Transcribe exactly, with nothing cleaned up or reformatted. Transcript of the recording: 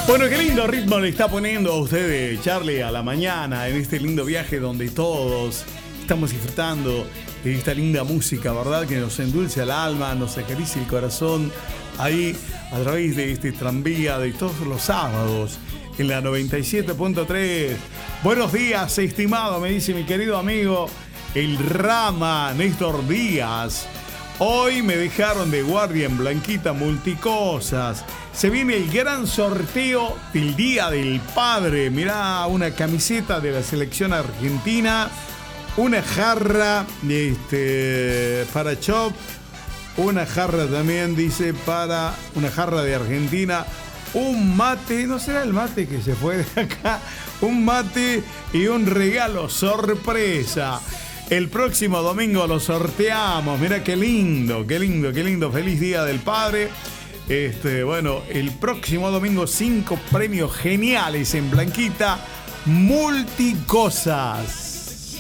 Bueno, qué lindo ritmo le está poniendo a ustedes, Charlie, a la mañana, en este lindo viaje donde todos estamos disfrutando de esta linda música, ¿verdad? Que nos endulce el alma, nos acaricia el corazón, ahí a través de este tranvía de todos los sábados, en la noventa y siete punto tres. Buenos días, estimado, me dice mi querido amigo, el Rama, Néstor Díaz. Hoy me dejaron de guardia en Blanquita Multicosas. Se viene el gran sorteo del Día del Padre. Mirá, una camiseta de la selección argentina, una jarra este, para Chop, una jarra también, dice, para una jarra de Argentina, un mate, ¿no será el mate que se fue de acá? Un mate y un regalo sorpresa. El próximo domingo lo sorteamos. Mirá qué lindo, qué lindo, qué lindo. Feliz Día del Padre. Este, bueno, el próximo domingo cinco premios geniales en Blanquita Multicosas.